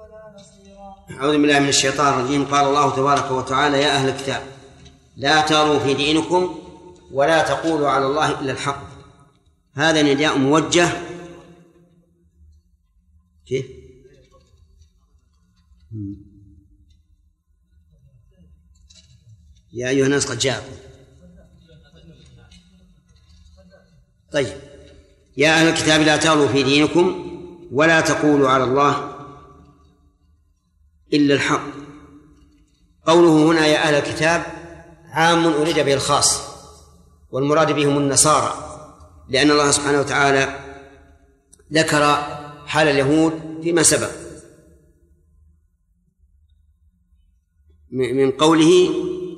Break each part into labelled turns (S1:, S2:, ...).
S1: أعوذ بالله من الشيطان الرجيم. قال الله تبارك وتعالى: يا أهل الكتاب لا تغلوا في دينكم ولا تقولوا على الله إلا الحق. هذا نداء موجه كيف؟ يا أيها الناس قد جاءكم. طيب، يا أهل الكتاب لا تغلوا في دينكم ولا تقولوا على الله إلا الحق. قوله هنا يا أهل الكتاب عام أريد به الخاص، والمراد بهم النصارى، لأن الله سبحانه وتعالى ذكر حال اليهود فيما سبق من قوله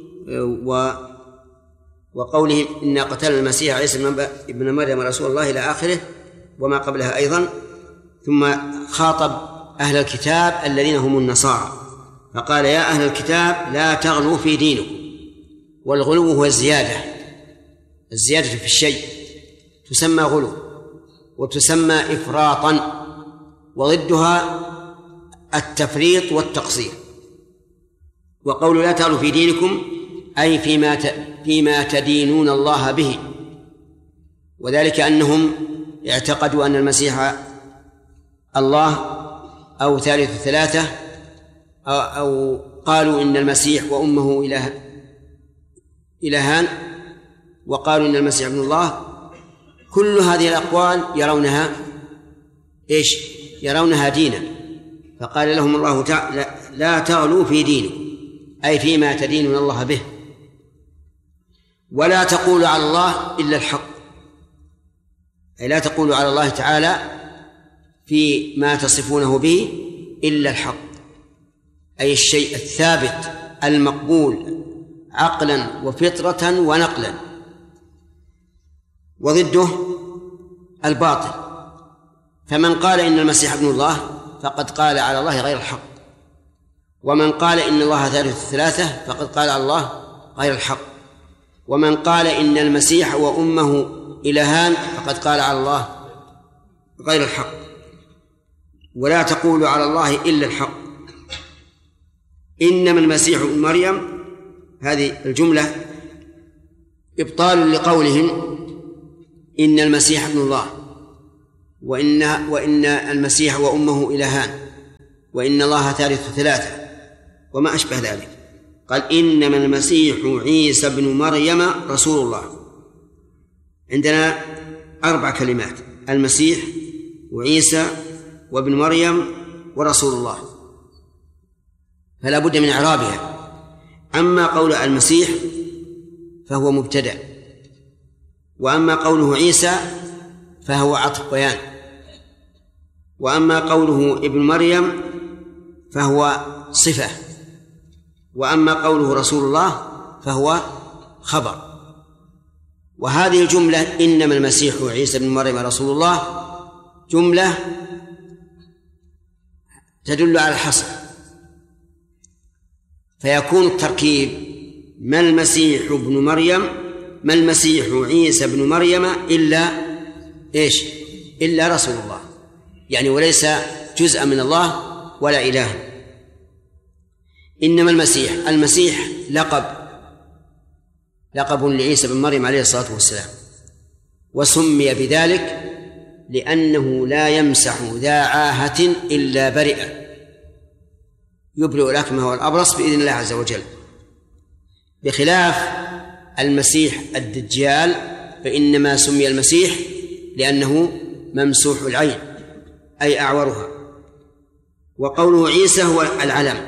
S1: وقوله إنا قتلنا المسيح عيسى ابن مريم رسول الله إلى آخره وما قبلها أيضا. ثم خاطب أهل الكتاب الذين هم النصارى فقال: يا أهل الكتاب لا تغلوا في دينكم. والغلو هو الزيادة في الشيء، تسمى غلو وتسمى إفراطا، وضدها التفريط والتقصير. وقول لا تغلوا في دينكم أي فيما تدينون الله به، وذلك أنهم اعتقدوا أن المسيح الله أو ثالث ثلاثة، أو قالوا إن المسيح وأمه إلهان، وقالوا إن المسيح ابن الله. كل هذه الأقوال يرونها إيش؟ يرونها دينا. فقال لهم الله تعالى: لا تغلوا في دينكم أي فيما تدينون الله به، ولا تقولوا على الله إلا الحق، أي لا تقولوا على الله تعالى فيما تصفونه به إلا الحق، أي الشيء الثابت المقبول عقلا وفطرة ونقلا. وضده الباطل. فمن قال إن المسيح ابن الله فقد قال على الله غير الحق، ومن قال إن الله ثالث ثلاثة فقد قال على الله غير الحق، ومن قال إن المسيح وأمه إلهان فقد قال على الله غير الحق. ولا تقولوا على الله إلا الحق. إنما المسيح ابن مريم، هذه الجملة إبطال لقولهم إن المسيح ابن الله، وإن المسيح وأمه إلهان، وإن الله ثالث ثلاثة وما أشبه ذلك. قال: إنما المسيح عيسى ابن مريم رسول الله. عندنا 4 كلمات: المسيح وعيسى وابن مريم ورسول الله، فلا بد من إعرابها. أما قول المسيح فهو مبتدأ، وأما قوله عيسى فهو عطف بيان، وأما قوله ابن مريم فهو صفة، وأما قوله رسول الله فهو خبر. وهذه الجملة إنما المسيح وعيسى ابن مريم رسول الله جملة تدل على الحصر، فيكون التركيب: ما المسيح ابن مريم، ما المسيح عيسى ابن مريم إلا إيش؟ إلا رسول الله، يعني وليس جزءا من الله ولا إله. إنما المسيح لقب لعيسى بن مريم عليه الصلاة والسلام، وسمي بذلك لأنه لا يمسح ذا عاهة إلا برئ، يبرئ الأكمه والأبرص بإذن الله عز وجل، بخلاف المسيح الدجال فإنما سمي المسيح لأنه ممسوح العين أي أعورها. وقوله عيسى هو العلم،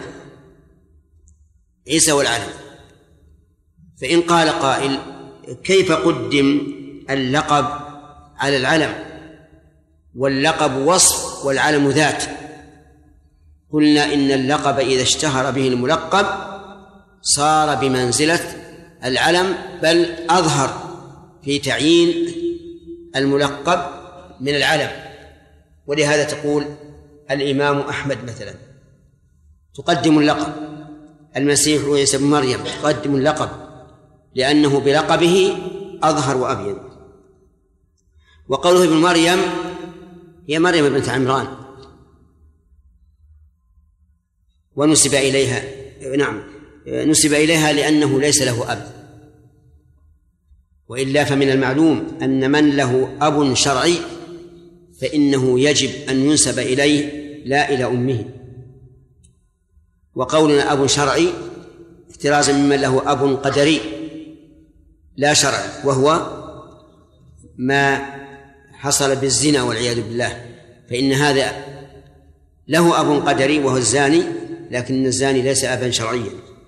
S1: عيسى والعلم. فإن قال قائل: كيف قدم اللقب على العلم؟ واللقب وصف والعلم ذات. قلنا إن اللقب إذا اشتهر به الملقب صار بمنزلة العلم، بل أظهر في تعيين الملقب من العلم. ولهذا تقول الإمام أحمد مثلا تقدم اللقب، المسيح عيسى بن مريم تقدم اللقب لأنه بلقبه أظهر وأبين. وقوله ابن مريم هي مريم بنت عمران، ونسب إليها، نعم، نسب إليها لأنه ليس له أب، وإلا فمن المعلوم أن من له أب شرعي فإنه يجب أن ينسب إليه لا إلى أمه. وقولنا أب شرعي احترازا ممن له أب قدري لا شرعي، وهو ما حصل بالزنا والعياذ بالله، فإن هذا له أب قدري وهو الزاني، لكن الزاني ليس أبا شرعيا.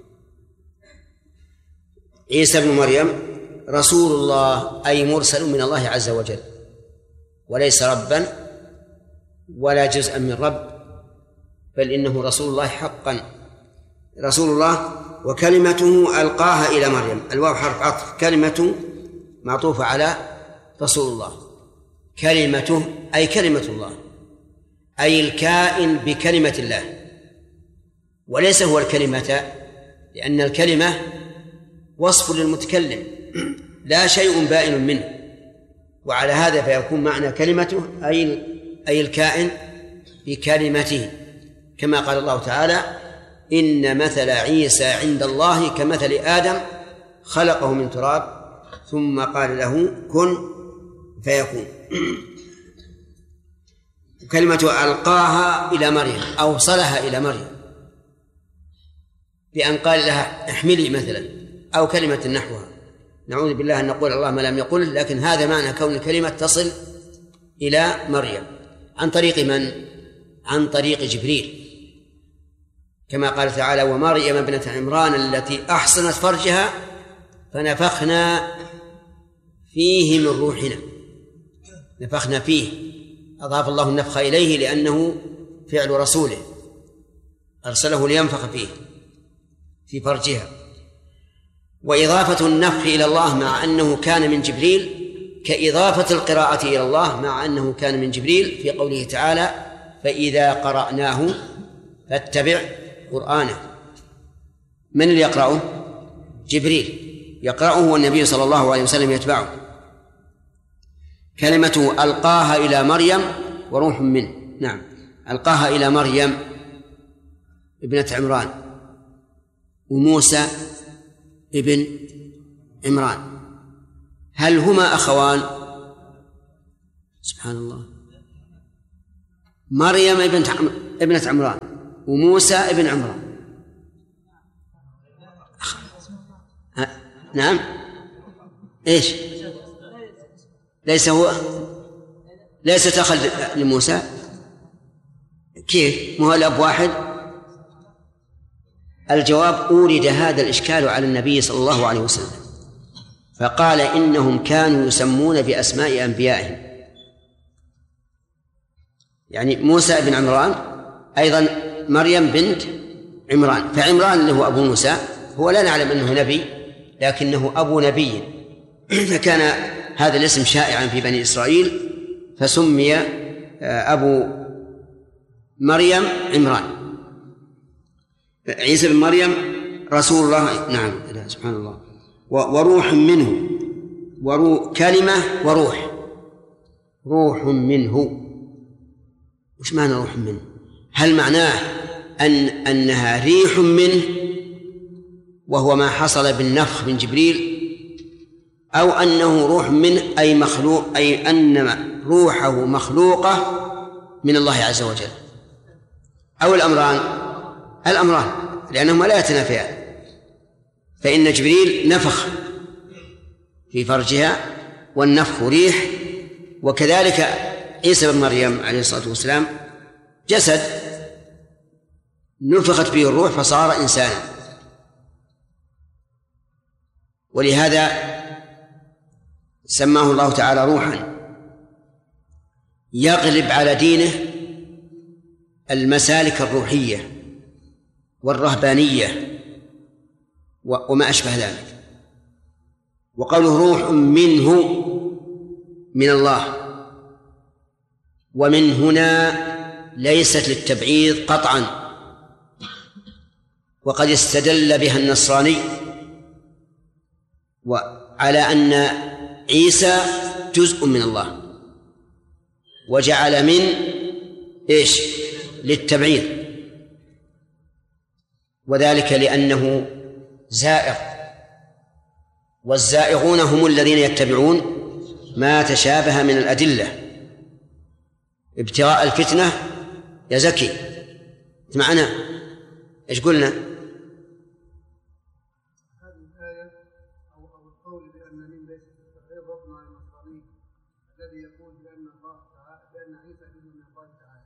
S1: عيسى بن مريم رسول الله أي مرسل من الله عز وجل، وليس ربا ولا جزءا من رب، بل إنه رسول الله حقا، رسول الله. وكلمته ألقاها إلى مريم، الواو حرف عطف، كلمة معطوفة على رسول الله، كلمته أي كلمة الله، أي الكائن بكلمة الله، وليس هو الكلمة، لأن الكلمة وصف للمتكلم لا شيء بائن منه، وعلى هذا فيكون معنى كلمته أي الكائن بكلمته، كما قال الله تعالى: إن مثل عيسى عند الله كمثل آدم خلقه من تراب ثم قال له كن فيكون. كلمة ألقاها إلى مريم، أوصلها إلى مريم بأن قال لها احملي مثلا، أو كلمة نحوها. نعوذ بالله أن نقول الله ما لم يقل، لكن هذا معنى كون الكلمة تصل إلى مريم. عن طريق من؟ عن طريق جبريل، كما قال تعالى: ومريم ابنة عمران التي أحصنت فرجها فنفخنا فيه من روحنا. نفخنا فيه، أضاف الله النفخ إليه لأنه فعل رسوله، أرسله لينفخ فيه في فرجها. وإضافة النفخ إلى الله مع أنه كان من جبريل كإضافة القراءة إلى الله مع أنه كان من جبريل، في قوله تعالى: فإذا قرأناه فاتبع قرآنه. من اللي يقرأه؟ جبريل يقرأه، والنبي صلى الله عليه وسلم يتبعه. كلمته ألقاها إلى مريم وروح منه. نعم، ألقاها إلى مريم ابنة عمران وموسى ابن عمران. هل هما أخوان؟ سبحان الله. مريم ابنة عمران وموسى ابن عمران. نعم، إيش؟ ليست أخا لموسى. كيف؟ ما هو الأب واحد؟ الجواب: أورد هذا الإشكال على النبي صلى الله عليه وسلم، فقال: إنهم كانوا يسمون بأسماء أنبيائهم، يعني موسى بن عمران أيضا مريم بنت عمران، فعمران اللي هو أبو موسى هو لا نعلم أنه نبي، لكنه أبو نبي، فكان هذا الاسم شائعا في بني إسرائيل، فسمي أبو مريم عمران. عيسى بن مريم رسول الله، نعم، سبحان الله. وروح منه، كلمة وروح، روح منه. وش معنى روح منه؟ هل معناه أنها ريح منه وهو ما حصل بالنفخ من جبريل، أو أنه روح منه أي مخلوق، أي أن روحه مخلوقة من الله عز وجل، أو الأمران لأنهما لا يتنافيان، فإن جبريل نفخ في فرجها والنفخ ريح، وكذلك عيسى بن مريم عليه الصلاة والسلام جسد نفخت به الروح فصار إنسانا. ولهذا سماه الله تعالى روحا يغلب على دينه المسالك الروحية والرهبانية وما أشبه ذلك. وقوله روح منه من الله، ومن هنا ليست للتبعيض قطعا، وقد استدل بها النصراني وعلى أن عيسى جزء من الله، وجعل من إيش؟ للتبعيض. وذلك لأنه زائغ، والزائغون هم الذين يتبعون ما تشابه من الأدلة ابتغاء الفتنة. يا زكي معنا إيش قلنا؟
S2: هذه الآية أو القول بأن من ليس يضاف مع النصراني الذي يقول بأن الله تعالى بأن عيسى ابن الله تعالى،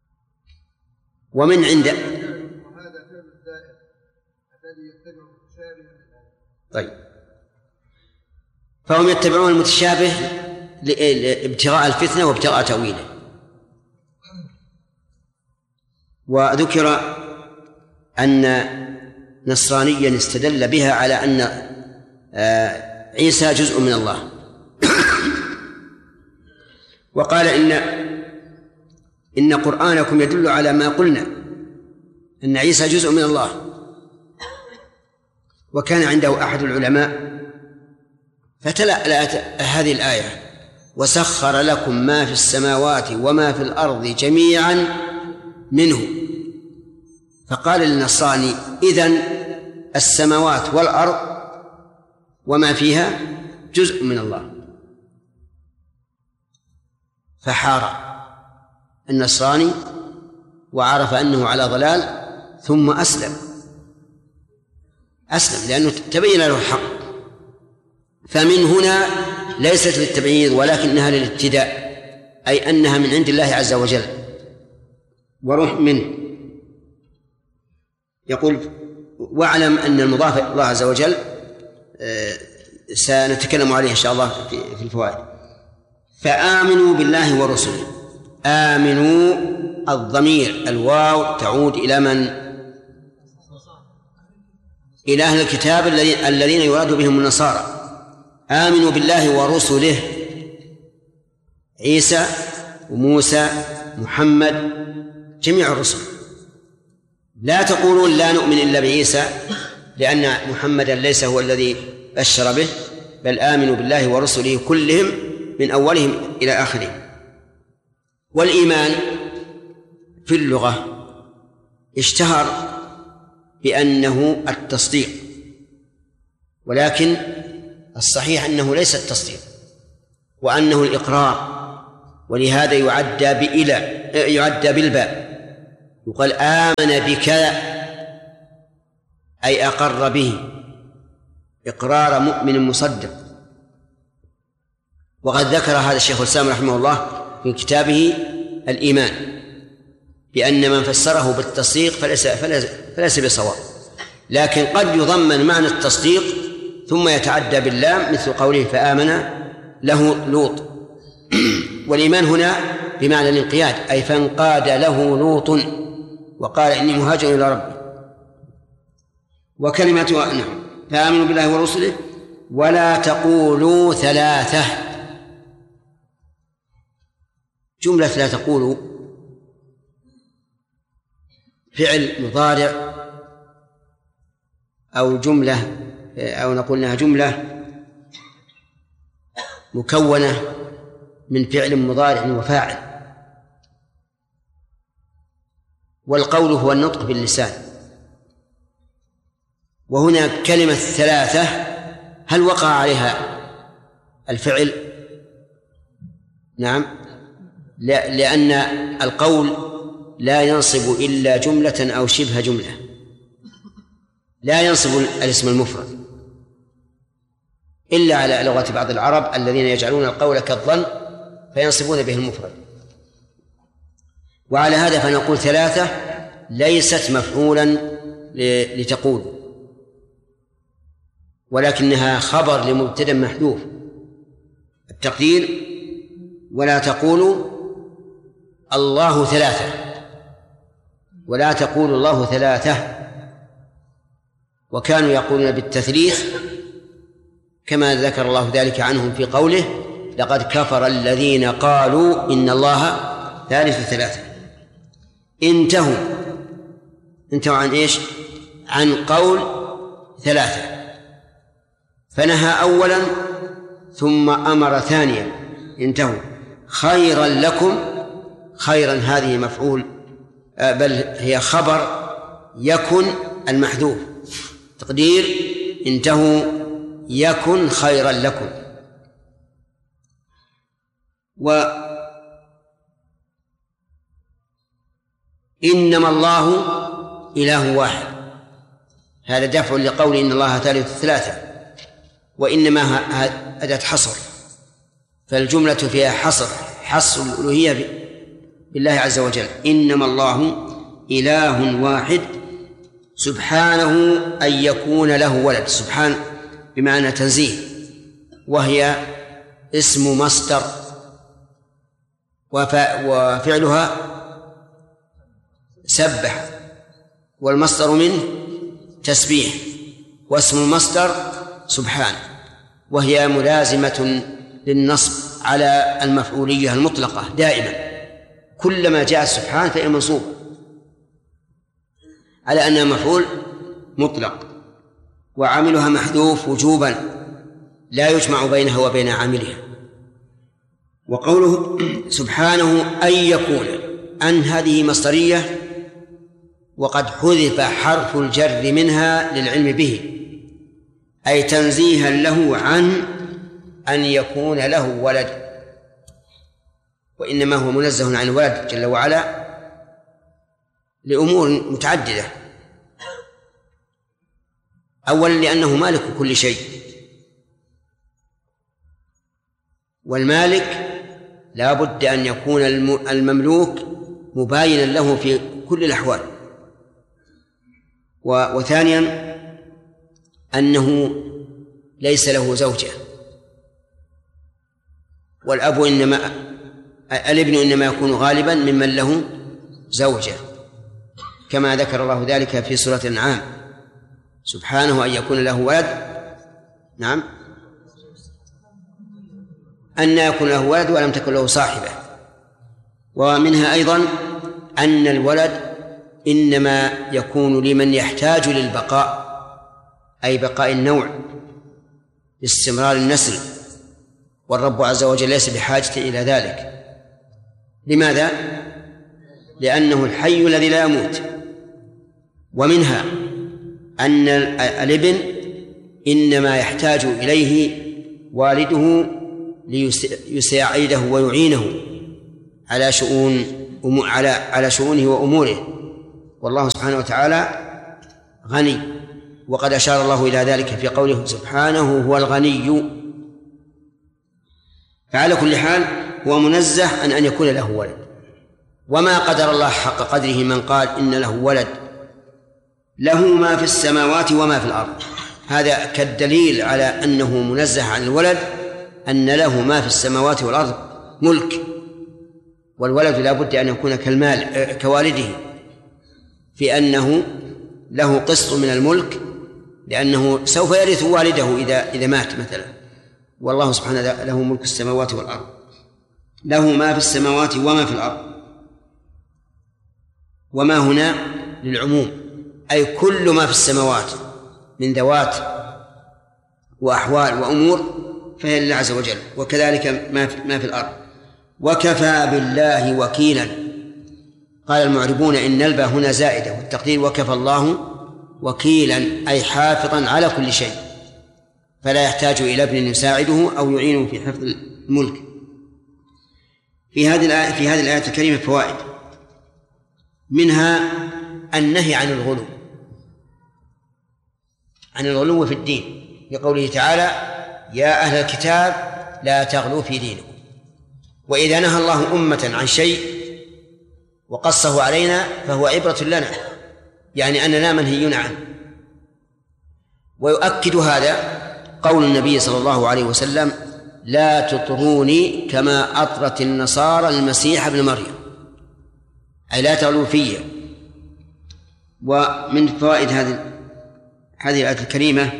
S1: ومن عنده
S2: وهذا فعل الزائر الذي يتبع المتشابه للآية.
S1: طيب، فهم يتبعون المتشابه لابتغاء الفتنة وابتغاء تأويله. وذكر أن نصرانيا استدل بها على أن عيسى جزء من الله وقال إن قرآنكم يدل على ما قلنا أن عيسى جزء من الله. وكان عنده أحد العلماء فتلا هذه الآية: وسخر لكم ما في السماوات وما في الأرض جميعا منه. فقال للنصراني: إذن السماوات والأرض وما فيها جزء من الله. فحار النصراني وعرف أنه على ضلال، ثم أسلم لأنه تبين له الحق. فمن هنا ليست للتبعيض ولكنها للابتداء، أي أنها من عند الله عز وجل وروح منه. يقول: واعلم أن المضاف إلى الله عز وجل سنتكلم عليه إن شاء الله في الفوائد. فآمنوا بالله ورسله. آمنوا الضمير الواو تعود إلى من؟ إلى أهل الكتاب الذين يراد بهم النصارى. آمنوا بالله ورسله، عيسى وموسى محمد جميع الرسل. لا تقولون لا نؤمن إلا بعيسى لأن محمدا ليس هو الذي بشر به، بل آمنوا بالله ورسله كلهم من أولهم إلى آخرهم. والإيمان في اللغة اشتهر بأنه التصديق، ولكن الصحيح أنه ليس التصديق وأنه الإقرار، ولهذا يعدى بالباء. يقال آمن بك أي أقر به، إقرار مؤمن مصدق. وقد ذكر هذا الشيخ الإسلام رحمه الله في كتابه الإيمان بأن من فسره بالتصديق فليس بصواب، لكن قد يضمن معنى التصديق ثم يتعدى باللام، مثل قوله فآمن له لوط. والإيمان هنا بمعنى الانقياد، أي فانقاد له لوط وقال إني مهاجر إلى ربي. وكلمة نعم فآمنوا بالله ورسله ولا تقولوا ثلاثة. جملة لا تقولوا فعل مضارع أو جملة، أو نقول إنها جملة مكونة من فعل مضارع وفاعل. والقول هو النطق باللسان. وهنا كلمة ثلاثة هل وقع عليها الفعل؟ نعم، لأن القول لا ينصب إلا جملة أو شبه جملة، لا ينصب الاسم المفرد إلا على لغة بعض العرب الذين يجعلون القول كالظن فينصبون به المفرد. وعلى هذا فنقول ثلاثة ليست مفعولا لتقول، ولكنها خبر لمبتدأ محذوف. التقدير ولا تقولوا الله ثلاثة، ولا تقولوا الله ثلاثة. وكانوا يقولون بالتثليث كما ذكر الله ذلك عنهم في قوله لقد كفر الذين قالوا إن الله ثالث ثلاثة. انتهوا عن إيش؟ عن قول ثلاثة، فنهى أولا ثم أمر ثانيا. انتهوا خيرا لكم. خيرا هذه مفعول، بل هي خبر يكن المحذوف، تقدير انتهوا يكن خيرا لكم. وإنما الله إله واحد، هذا دفع لقول إن الله ثالث ثلاثة، وإنما أداة حصر، فالجملة فيها حصر الألوهية بالله عز وجل. إنما الله إله واحد سبحانه أن يكون له ولد. سبحان بمعنى تنزيه، وهي اسم مصدر وفعلها سبح، والمصدر منه تسبيح، واسم المصدر سبحان، وهي ملازمة للنصب على المفعولية المطلقة دائما، كلما جاء سبحان فهي منصوب على أنها مفعول مطلق، وعاملها محذوف وجوبا لا يجمع بينها وبين عاملها. وقوله سبحانه أن يكون، أن هذه مصدرية وقد حذف حرف الجر منها للعلم به، أي تنزيها له عن أن يكون له ولد، وإنما هو منزه عن الولد جل وعلا لأمور متعددة. أولا لأنه مالك كل شيء، والمالك لا بد أن يكون المملوك مباينا له في كل الأحوال. وثانيا أنه ليس له زوجة، الابن إنما يكون غالبا ممن له زوجة، كما ذكر الله ذلك في سورة الأنعام، سبحانه أن يكون له ولد. نعم، أن يكون له ولد ولم تكن له صاحبة. ومنها أيضا أن الولد إنما يكون لمن يحتاج للبقاء، أي بقاء النوع باستمرار النسل، والرب عز وجل ليس بحاجة إلى ذلك. لماذا؟ لأنه الحي الذي لا يموت. ومنها أن الابن إنما يحتاج إليه والده ليساعده ويعينه على شؤونه وأموره، والله سبحانه وتعالى غني، وقد أشار الله إلى ذلك في قوله سبحانه هو الغني. فعلى كل حال هو منزه عن أن يكون له ولد، وما قدر الله حق قدره من قال إن له ولد، له ما في السماوات وما في الأرض. هذا كالدليل على أنه منزه عن الولد، أن له ما في السماوات والأرض ملك، والولد لا بد أن يكون كوالده في أنه له قسط من الملك، لأنه سوف يرث والده إذا مات مثلا. والله سبحانه له ملك السماوات والأرض، له ما في السماوات وما في الأرض. وما هنا للعموم، أي كل ما في السماوات من ذوات وأحوال وأمور فهي لله عز وجل، وكذلك ما في الأرض. وكفى بالله وكيلا. قال المعربون إن الباء هنا زائدة، والتقدير وكفى الله وكيلا، أي حافظا على كل شيء، فلا يحتاج إلى ابن يساعده أو يعينه في حفظ الملك. في هذه الآية الكريمة فوائد، منها النهي عن الغلو في الدين، لقوله تعالى يا أهل الكتاب لا تغلوا في دينكم. وإذا نهى الله أمة عن شيء وقصه علينا فهو عبرة لنا، يعني أننا منهيون عنه. ويؤكد هذا قول النبي صلى الله عليه وسلم لا تطروني كما أطرت النصارى المسيح ابن مريم، أي لا تغلوا في. ومن فوائد هذه الآية الكريمة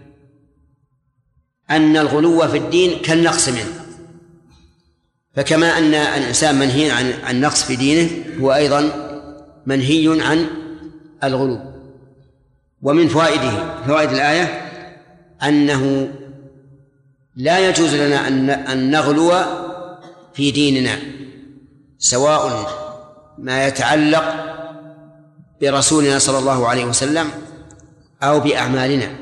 S1: أن الغلو في الدين كالنقص منه، فكما أن الإنسان منهي عن النقص في دينه هو أيضا منهي عن الغلو. ومن فوائد الآية أنه لا يجوز لنا أن نغلو في ديننا، سواء ما يتعلق برسولنا صلى الله عليه وسلم أو بأعمالنا.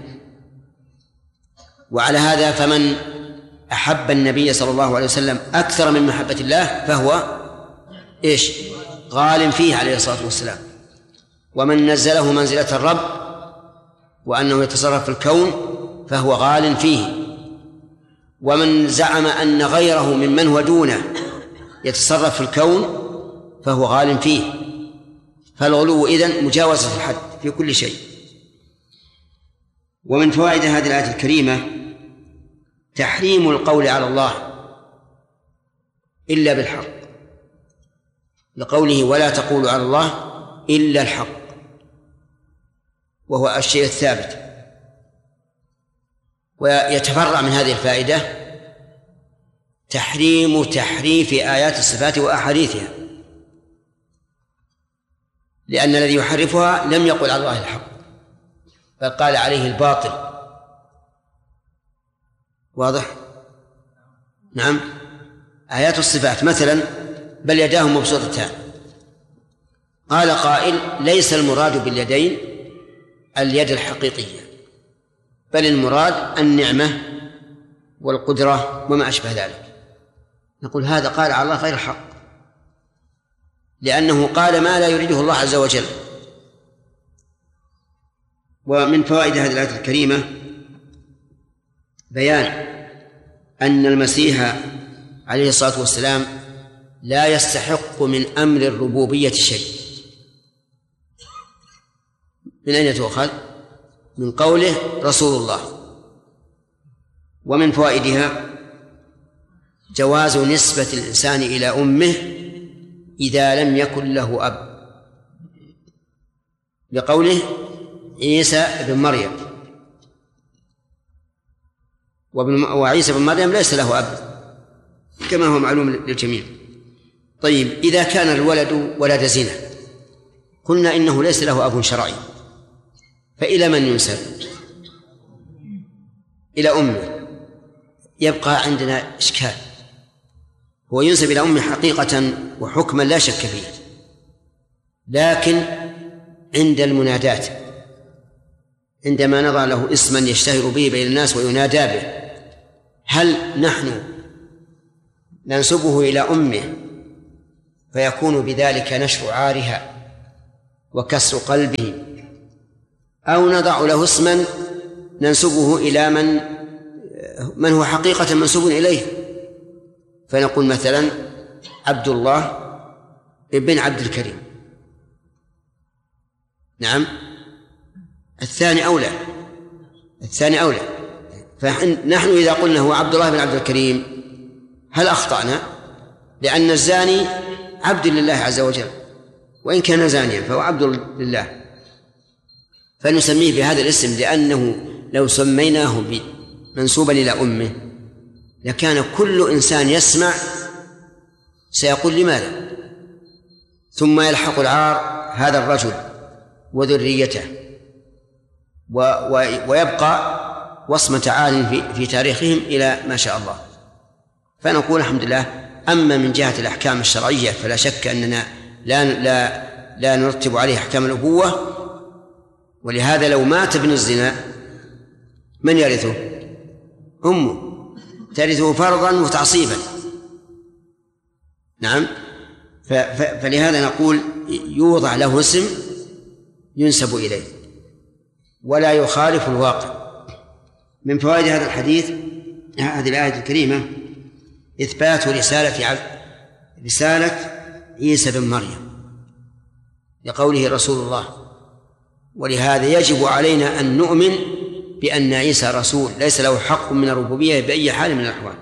S1: وعلى هذا فمن أحب النبي صلى الله عليه وسلم أكثر من محبة الله فهو إيش؟ غال فيه عليه الصلاة والسلام. ومن نزله منزلة الرب وأنه يتصرف في الكون فهو غال فيه. ومن زعم أن غيره ممن هو دونه يتصرف في الكون فهو غال فيه. فالغلو إذن مجاوزة الحد في كل شيء. ومن فوائد هذه الآية الكريمة تحريم القول على الله إلا بالحق، لقوله ولا تقولوا على الله إلا الحق، وهو الشيء الثابت. ويتفرع من هذه الفائدة تحريم تحريف آيات الصفات وأحاديثها، لأن الذي يحرفها لم يقل على الله الحق بل قال عليه الباطل. واضح؟ نعم. آيات الصفات مثلا بل يداه مبسوطتان، قال قائل ليس المراد باليدين اليد الحقيقية، بل المراد النعمة والقدرة وما أشبه ذلك. نقول هذا قال على الله غير الحق، لأنه قال ما لا يريده الله عز وجل. ومن فوائد هذه الآية الكريمة بيان أن المسيح عليه الصلاة والسلام لا يستحق من أمر الربوبية شيء. من أين تؤخذ؟ من قوله رسول الله. ومن فوائدها جواز نسبة الإنسان إلى أمه إذا لم يكن له أب، لقوله عيسى بن مريم، وعيسى بن مريم ليس له أب كما هو معلوم للجميع. طيب إذا كان الولد ولد زنا قلنا إنه ليس له أب شرعي، فإلى من ينسب؟ إلى أمه. يبقى عندنا إشكال، هو ينسب إلى أمه حقيقة وحكما لا شك فيه، لكن عند المنادات عندما نضع له اسما يشتهر به بين الناس وينادى به، هل نحن ننسبه إلى أمه فيكون بذلك نشر عارها وكسر قلبه، أو نضع له اسما ننسبه إلى من هو حقيقة منسوب إليه، فنقول مثلا عبد الله ابن عبد الكريم. نعم، الثاني أولى. فنحن إذا قلنا هو عبد الله بن عبد الكريم هل أخطأنا؟ لأن الزاني عبد لله عز وجل، وإن كان زانيا فهو عبد لله، فنسميه بهذا الاسم، لأنه لو سميناه منسوبا إلى أمه لكان كل إنسان يسمع سيقول لماذا، ثم يلحق العار هذا الرجل وذريته، ويبقى وصمة عال في تاريخهم إلى ما شاء الله. فنقول الحمد لله. أما من جهة الأحكام الشرعية فلا شك أننا لا نرتب عليه أحكام الأبوة، ولهذا لو مات ابن الزنا من يرثه؟ أمه ترثه فرضا وتعصيبا. نعم. فلهذا نقول يوضع له اسم ينسب إليه ولا يخالف الواقع. من فوائد هذا الحديث هذه الآية الكريمة إثبات رسالة عيسى بن مريم لقوله رسول الله، ولهذا يجب علينا أن نؤمن بأن عيسى رسول ليس له حق من الربوبية بأي حال من الأحوال.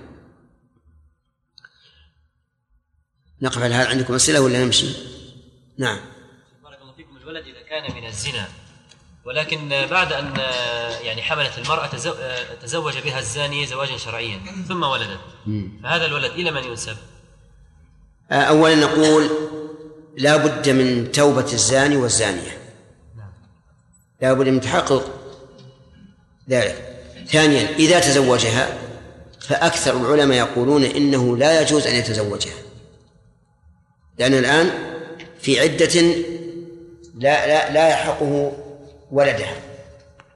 S1: نقف على هذا. عندكم أسئلة ولا نمشي؟ نعم.
S3: بارك الله فيكم. الولد إذا كان من الزنا ولكن بعد أن يعني حملت المرأة تزوج بها الزاني زواجا شرعيا ثم ولدت، فهذا الولد إلى من ينسب؟
S1: أولا نقول لا بد من توبة الزاني والزانية، لا بد من تحقق ذلك. ثانيا إذا تزوجها فأكثر العلماء يقولون إنه لا يجوز أن يتزوجها، لأن الآن في عدة لا يحقه ولدها،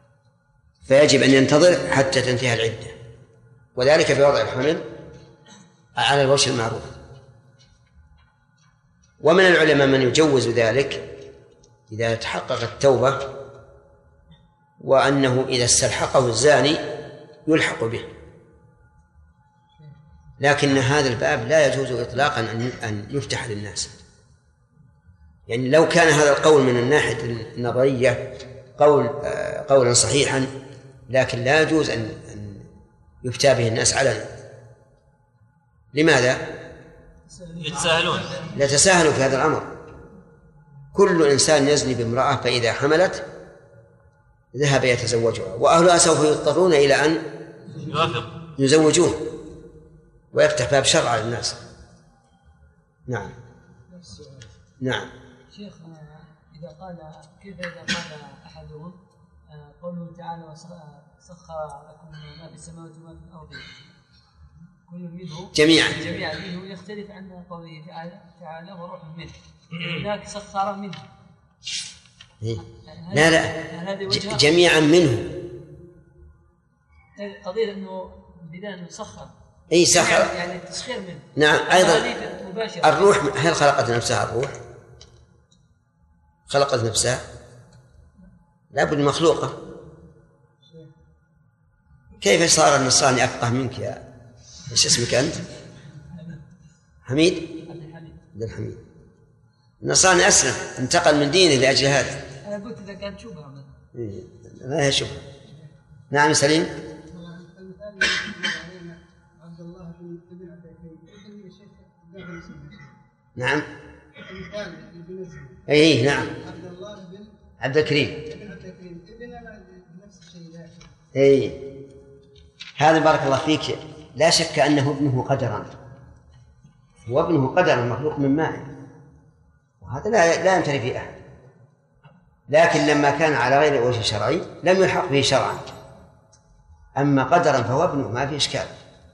S1: فيجب أن ينتظر حتى تنتهي العدة، وذلك بوضع الحمل على الوجه المعروف. ومن العلماء من يجوز ذلك إذا تحققت التوبة وأنه إذا استلحقه الزاني يلحق به، لكن هذا الباب لا يجوز إطلاقا أن يفتح للناس. يعني لو كان هذا القول من الناحية النظرية قولا صحيحا، لكن لا يجوز أن يفتى به الناس علنا. لماذا؟
S3: يتساهلون.
S1: لا تساهلوا في هذا الأمر. كل إنسان يزني بامرأة فإذا حملت ذهب يتزوجها، وأهلها سوف يضطرون إلى أن يزوجوه ويفتح باب شر على الناس. نعم. نعم.
S4: شيخ، إذا قال كيف إذا قال أحدهم قوله تعالى وسخر لكم ما في السماوات وما في الأرض كل منه
S1: جميعا
S4: منه يختلف عن قوله تعالى وروح منه، هناك سخر منه.
S1: لا جميعا منه.
S4: قضية أنه بدأ سخر،
S1: أي سخر
S4: يعني التسخير منه.
S1: نعم. أيضا الروح، هل خلقت نفسها الروح؟ خلقت نفسها؟ لا بد مخلوقة. كيف صار النصراني أفقه منك يا ايش اسمك أنت؟ حميد؟ عبد الحميد. النصراني أسلم، انتقل من دينه لأجل هذا.
S4: أنا قلت إذا كانت شبهة
S1: لا هي شبهة. نعم سليم.
S2: عبد الله بن عبد الكريم.
S1: نعم. أي نعم.
S2: عبد الله بن
S1: عبد الكريم.
S2: ابن نفس الشيء.
S1: أي هذا بارك الله فيك، لا شك أنه ابنه قدرا، وابنه قدرا مخلوق من ماء، وهذا لا يمتري فيه أحد. لكن لما كان على غير وجه شرعي لم يلحق به شرعا. أما قدرا فهو ابنه، ما في إشكال.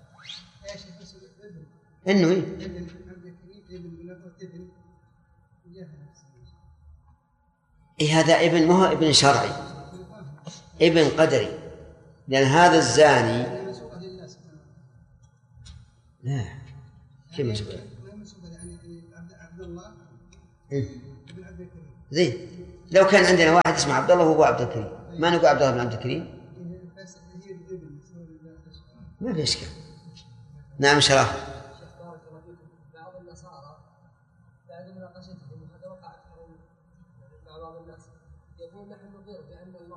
S1: إنه هذا ابن، ما هو ابن شرعي، ابن قدري، لأن هذا الزاني لا كيف مسؤول؟
S2: عبد الله بن عبد الكريم.
S1: زين، لو كان عندنا واحد اسمه عبد الله وهو عبد الكريم، ما نقول عبد الله بن عبد الكريم؟ ما في إشكال. نعم شرف.
S4: بعض النصارى بعد مناقشتهم هذا وقع مع بعض الناس يقول نحن نقر بأن الله